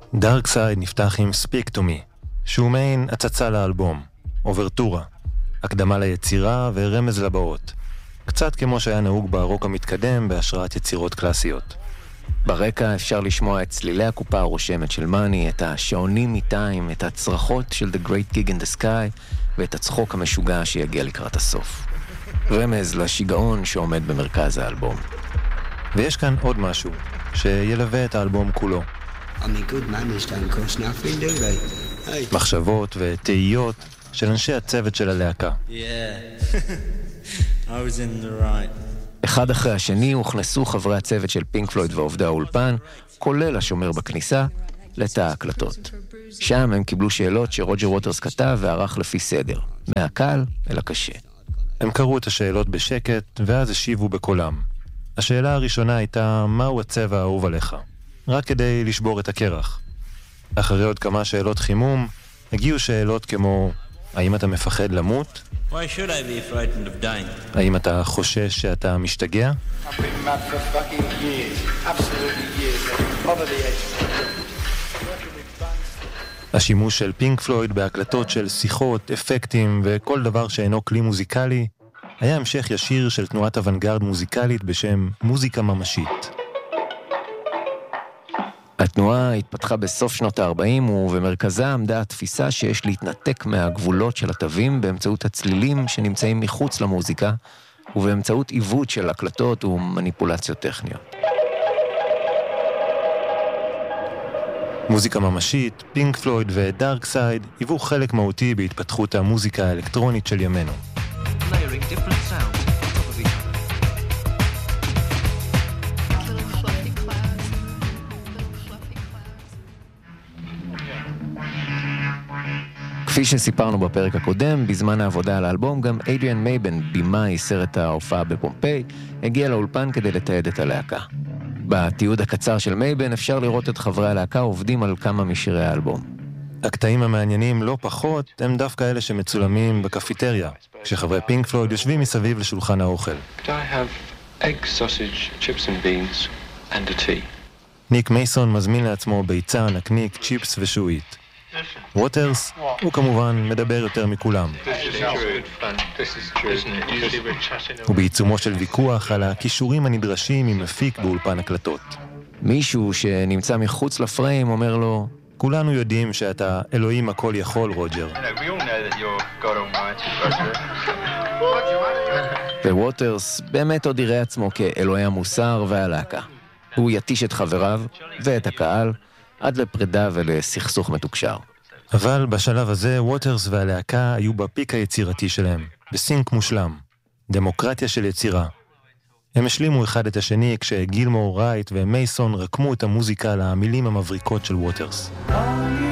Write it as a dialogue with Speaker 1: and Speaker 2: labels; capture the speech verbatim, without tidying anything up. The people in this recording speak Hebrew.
Speaker 1: Dark Side נפתח עם Speak to Me, שהוא מעין הצצה לאלבום, אוברטורה, הקדמה ליצירה ורמז לבאות, קצת כמו שהיה נהוג ברוק המתקדם בהשראת יצירות קלאסיות.
Speaker 2: ברקע אפשר לשמוע את צלילי הקופה הרושמת של מאני, את השעונים מטיים, את הצרחות של The Great Gig in the Sky ואת הצחוק המשוגע שיגיע לקראת הסוף. רמז לשיגעון שעומד במרכז האלבום.
Speaker 1: ויש כאן עוד משהו שילווה את האלבום כולו. מחשבות ותהיות של אנשי הצוות של הלהקה.
Speaker 2: אחד אחרי השני הוכנסו חברי הצוות של פינק פלויד ועובדי האולפן, כולל השומר בכניסה, לתא ההקלטות. שם הם קיבלו שאלות שרוג'ר ווטרס כתב וערך לפי סדר, מהקל אל הקשה.
Speaker 1: הם קראו את השאלות בשקט ואז השיבו בקולם. השאלה הראשונה הייתה, מהו הצבע האהוב עליך? רק כדי לשבור את הקרח. אחרי עוד כמה שאלות חימום, הגיעו שאלות כמו, האם אתה מפחד למות?
Speaker 3: Why should I be frightened of dying?
Speaker 1: האם אתה חושש שאתה משתגע?
Speaker 3: I've been mad for fucking years. Absolutely years. Over the edge.
Speaker 1: השימוש של פינק פלויד בהקלטות של שיחות, אפקטים וכל דבר שאינו כלי מוזיקלי, היה המשך ישיר של תנועת אוונגרד מוזיקלית בשם מוזיקה ממשית.
Speaker 2: התנועה התפתחה בסוף שנות ה-ארבעים, ובמרכזה עמדה התפיסה שיש להתנתק מהגבולות של התווים באמצעות הצלילים שנמצאים מחוץ למוזיקה, ובאמצעות עיוות של הקלטות ומניפולציות טכניות.
Speaker 1: מוזיקה ממשית, פינק פלויד ודארק סייד היוו חלק מהותי בהתפתחות המוזיקה האלקטרונית של ימינו. כפי שסיפרנו בפרק הקודם, בזמן העבודה על האלבום, גם אדריאן מייבן, בימאי סרט ההופעה בפומפיי, הגיע לאולפן כדי לתעד את הלהקה. בתיעוד הקצר של מייבן אפשר לראות את חברי הלהקה עובדים על כמה משירי האלבום. הקטעים המעניינים לא פחות הם דווקא אלה שמצולמים בקפיטריה, כשחברי פינק פלויד יושבים מסביב לשולחן האוכל.
Speaker 4: Could I have egg, sausage, chips and beans and a tea?
Speaker 1: ניק מייסון מזמין לעצמו ביצה, נקניק, צ'יפס ושועית. ווטרס, הוא כמובן מדבר יותר מכולם. הוא בעיצומו של ויכוח על הכישורים הנדרשים עם מפיק באולפן הקלטות.
Speaker 2: מישהו שנמצא מחוץ לפריים אומר לו,
Speaker 1: כולנו יודעים שאתה אלוהים הכל יכול, רוג'ר.
Speaker 2: וווטרס באמת עוד יראה עצמו כאלוהי המוסר והלהקה. הוא יתיש את חבריו ואת הקהל עד לפרידה ולסכסוך מתוקשר.
Speaker 1: אבל בשלב הזה ווטרס והלהקה היו בפיק היצירתי שלהם, בסינק מושלם, דמוקרטיה של יצירה. הם השלימו אחד את השני כשגילמור, רייט ומייסון רקמו את המוזיקה למילים המבריקות של ווטרס.